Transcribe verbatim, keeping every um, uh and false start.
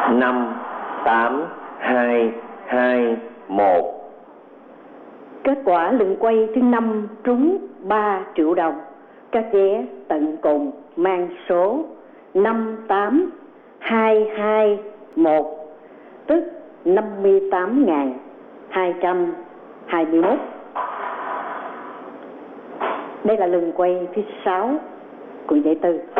năm tám hai hai một. Kết quả lần quay thứ năm trúng ba triệu đồng. Các vé tận cùng mang số năm tám hai hai một, tức năm mươi tám nghìn hai trăm hai mươi mốt. Đây là lần quay thứ sáu của giải tư.